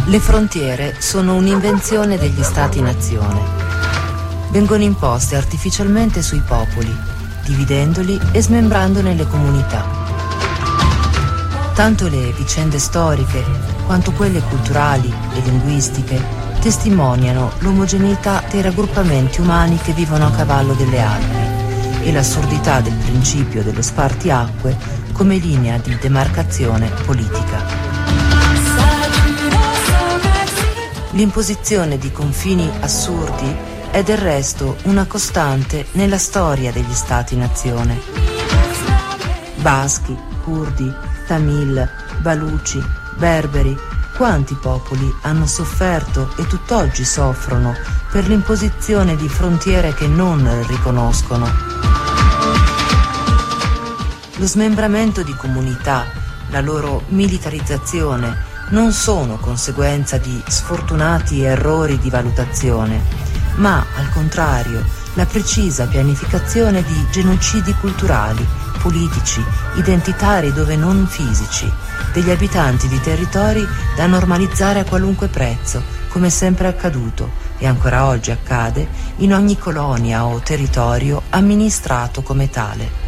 Le frontiere sono un'invenzione degli Stati-nazione. Vengono imposte artificialmente sui popoli, dividendoli e smembrandone le comunità. Tanto le vicende storiche quanto quelle culturali e linguistiche testimoniano l'omogeneità dei raggruppamenti umani che vivono a cavallo delle Alpi e l'assurdità del principio dello spartiacque come linea di demarcazione politica. L'imposizione di confini assurdi è del resto una costante nella storia degli Stati-nazione. Baschi, curdi, tamil, baluci, berberi, quanti popoli hanno sofferto e tutt'oggi soffrono per l'imposizione di frontiere che non riconoscono. Lo smembramento di comunità, la loro militarizzazione, non sono conseguenza di sfortunati errori di valutazione, ma al contrario la precisa pianificazione di genocidi culturali, politici, identitari dove non fisici, degli abitanti di territori da normalizzare a qualunque prezzo, come sempre accaduto e ancora oggi accade in ogni colonia o territorio amministrato come tale.